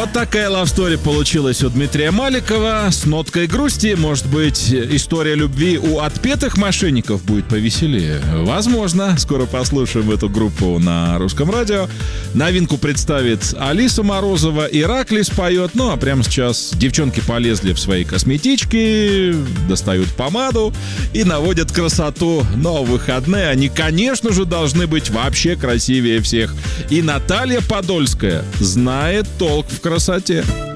Вот такая лавстори получилась у Дмитрия Маликова с ноткой грусти. Может быть, история любви у отпетых мошенников будет повеселее? Возможно. Скоро послушаем эту группу на Русском радио. Новинку представит Алиса Морозова, Ираклий споет. Ну, а прямо сейчас девчонки полезли в свои косметички, достают помаду и наводят красоту. Но в выходные они, конечно же, должны быть вообще красивее всех. И Наталья Подольская знает толк в красоте.